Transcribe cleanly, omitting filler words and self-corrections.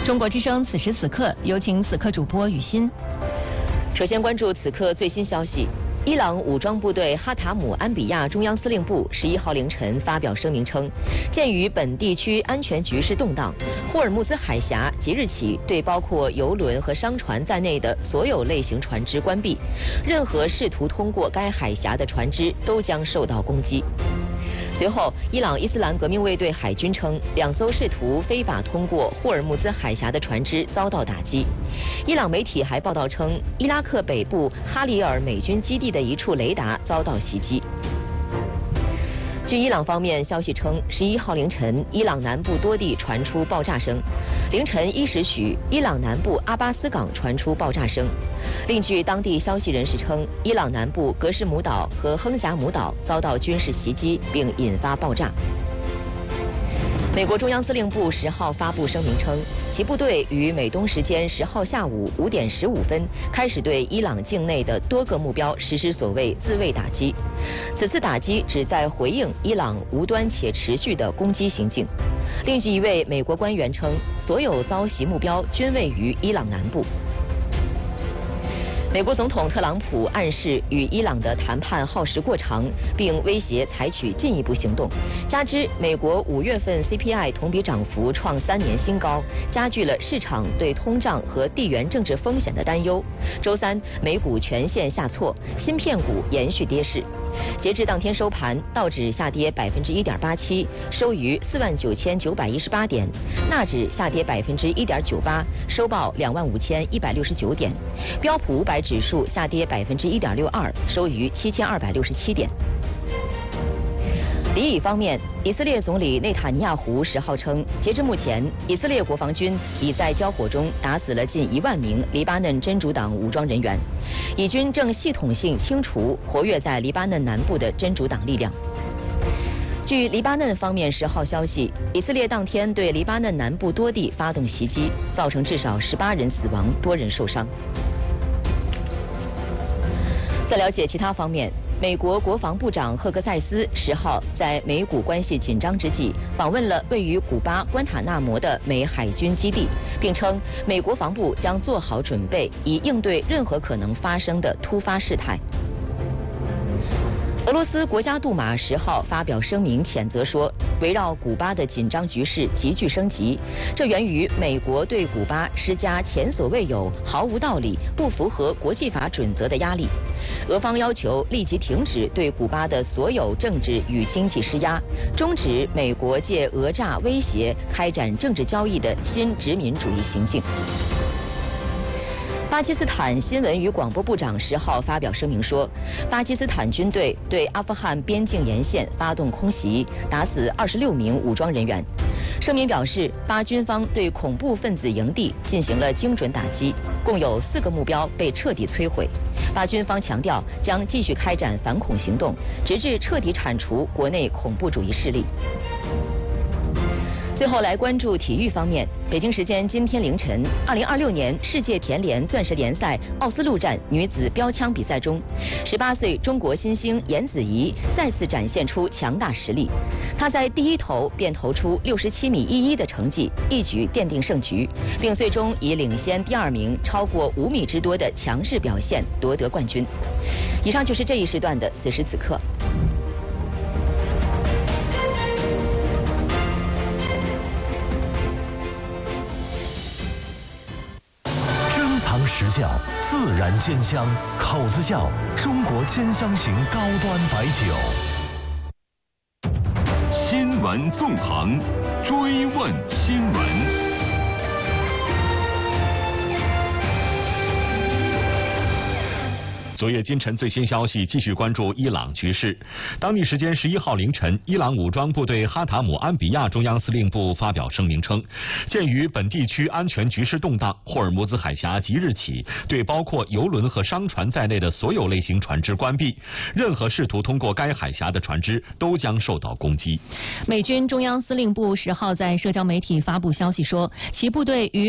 中国之声此时此刻，有请此刻主播雨欣。 首先关注此刻最新消息。伊朗武装部队哈塔姆安比亚中央司令部11号凌晨发表声明称，鉴于本地区安全局势动荡，霍尔木兹海峡即日起对包括油轮和商船在内的所有类型船只关闭，任何试图通过该海峡的船只都将受到攻击。随后，伊朗伊斯兰革命卫队海军称，2艘试图非法通过霍尔木兹海峡的船只遭到打击。伊朗媒体还报道称，伊拉克北部哈里尔美军基地的一处雷达遭到袭击。据伊朗方面消息称，11号凌晨，伊朗南部多地传出爆炸声。凌晨1时许，伊朗南部阿巴斯港传出爆炸声。另据当地消息人士称，伊朗南部格什姆岛和亨贾姆岛遭到军事袭击，并引发爆炸。美国中央司令部10号发布声明称，其部队于美东时间10号下午5点15分开始对伊朗境内的多个目标实施所谓自卫打击。此次打击旨在回应伊朗无端且持续的攻击行径。另据一位美国官员称，所有遭袭目标均位于伊朗南部。美国总统特朗普暗示与伊朗的谈判耗时过长，并威胁采取进一步行动。加之美国5月份 CPI 同比涨幅创3年新高，加剧了市场对通胀和地缘政治风险的担忧。周三，美股全线下挫，芯片股延续跌势。截至当天收盘，道指下跌1.87%，收于49918点；纳指下跌1.98%，收报25169点；标普500指数下跌1.62%，收于7267点。敌意方面，以色列总理内塔尼亚胡10号称，截至目前，以色列国防军已在交火中打死了近1万名黎巴嫩真主党武装人员，以军正系统性清除活跃在黎巴嫩南部的真主党力量。据黎巴嫩方面10号消息，以色列当天对黎巴嫩南部多地发动袭击，造成至少18人死亡，多人受伤。在了解其他方面，美国国防部长赫格塞斯10号在美古关系紧张之际访问了位于古巴关塔那摩的美海军基地，并称美国防部将做好准备，以应对任何可能发生的突发事态。俄罗斯国家杜马10号发表声明谴责说，围绕古巴的紧张局势急剧升级，这源于美国对古巴施加前所未有、毫无道理、不符合国际法准则的压力。俄方要求立即停止对古巴的所有政治与经济施压，终止美国借讹诈威胁开展政治交易的新殖民主义行径。巴基斯坦新闻与广播部长10号发表声明说，巴基斯坦军队对阿富汗边境沿线发动空袭，打死26名武装人员。声明表示，巴军方对恐怖分子营地进行了精准打击，共有4个目标被彻底摧毁。巴军方强调将继续开展反恐行动，直至彻底铲除国内恐怖主义势力。最后来关注体育方面，北京时间今天凌晨，2026年世界田联钻石联赛奥斯陆站女子标枪比赛中，18岁中国新星颜子怡再次展现出强大实力。她在第一投便投出67.11米的成绩，一举奠定胜局，并最终以领先第2名超过5米之多的强势表现夺得冠军。以上就是这一时段的此时此刻。 实窖自然煎香，口子窖中国煎香型高端白酒。 新闻纵横，追问新闻。 昨夜今晨最新消息，继续关注伊朗局势。当地时间11号凌晨，伊朗武装部队哈塔姆安比亚中央司令部发表声明称，鉴于本地区安全局势动荡，霍尔木兹海峡即日起对包括油轮和商船在内的所有类型船只关闭，任何试图通过该海峡的船只都将受到攻击。 美军中央司令部10号在社交媒体发布消息说，其部队于